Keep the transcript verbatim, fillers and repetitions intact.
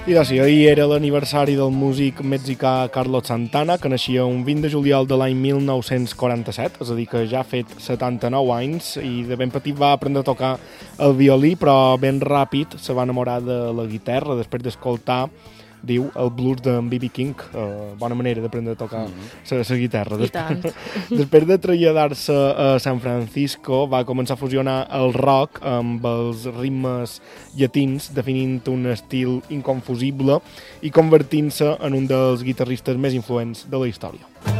I doncs sí, ahir era l'aniversari del músic mexicà Carlos Santana, que naixia un vint de juliol de l'any mil nou-cents quaranta-set, és a dir, que ja ha fet setanta-nou anys, i de ben petit va aprendre a tocar el violí, però ben ràpid se va enamorar de la guitarra, després d'escoltar, diu, el blues d'en B B King, uh, bona manera d'aprendre a tocar la mm-hmm. guitarra. I tant. Després de traslladar-se a San Francisco, va començar a fusionar el rock amb els ritmes llatins, definint un estil inconfusible i convertint-se en un dels guitarristes més influents de la història.